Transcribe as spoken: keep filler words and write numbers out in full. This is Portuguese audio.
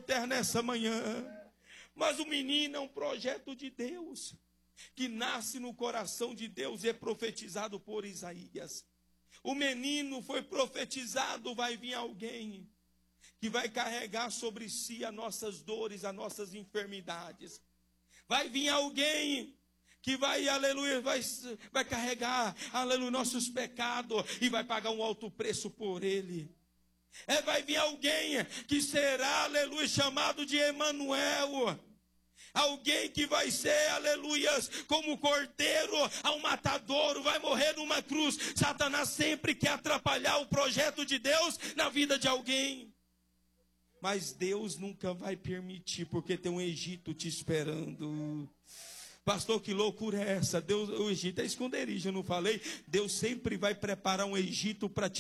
terra nessa manhã. Mas o menino é um projeto de Deus, que nasce no coração de Deus e é profetizado por Isaías. O menino foi profetizado, vai vir alguém que vai carregar sobre si as nossas dores, as nossas enfermidades. Vai vir alguém que vai, aleluia, vai, vai carregar, aleluia, nossos pecados e vai pagar um alto preço por ele. É, vai vir alguém que será, aleluia, chamado de Emanuel. Alguém que vai ser, aleluia, como cordeiro ao matadouro, vai morrer numa cruz. Satanás sempre quer atrapalhar o projeto de Deus na vida de alguém. Mas Deus nunca vai permitir, porque tem um Egito te esperando. Pastor, que loucura é essa? Deus, o Egito é esconderijo, eu não falei? Deus sempre vai preparar um Egito para te